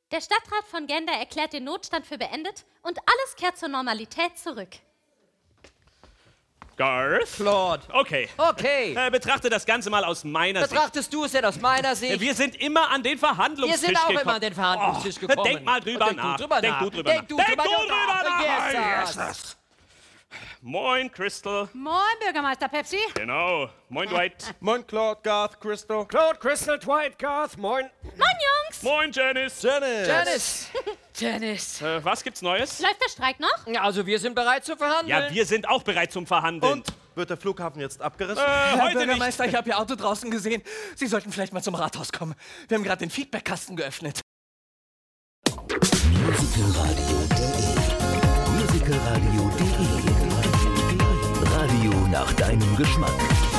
Der Stadtrat von Genda erklärt den Notstand für beendet und alles kehrt zur Normalität zurück. Garth? Claude. Okay. Betrachte das Ganze mal aus meiner Sicht. Betrachtest du es denn aus meiner Sicht? Wir sind immer an den Verhandlungstisch Wir sind auch gekommen. immer an den Verhandlungstisch gekommen. Denk mal drüber nach. Denk du drüber nach. Yes. Moin, Crystal. Moin, Bürgermeister Pepsi. Genau. Moin, Dwight. Moin, Claude, Garth, Crystal. Claude, Crystal, Dwight, Garth, moin. Moin, Jungs! Moin, Janice. Janice. Was gibt's Neues? Läuft der Streik noch? Ja, also wir sind bereit zu verhandeln. Ja, wir sind auch bereit zum Verhandeln. Und wird der Flughafen jetzt abgerissen? Herr Heute Bürgermeister, ich habe Ihr Auto draußen gesehen. Sie sollten vielleicht mal zum Rathaus kommen. Wir haben gerade den Feedbackkasten geöffnet. Musicalradio.de Radio nach deinem Geschmack.